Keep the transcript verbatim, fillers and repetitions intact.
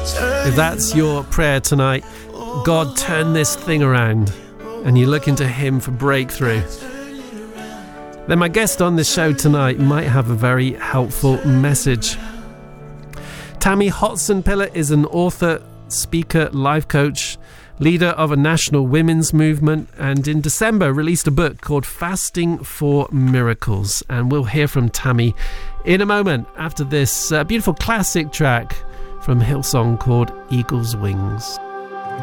If that's your prayer tonight, God, turn this thing around, and you're looking to Him for breakthrough, then my guest on the show tonight might have a very helpful message. Tammy Hotson-Pillett is an author, speaker, life coach, leader of a national women's movement, and in December released a book called Fasting for Miracles. And we'll hear from Tammy in a moment after this uh, beautiful classic track from Hillsong called Eagle's Wings.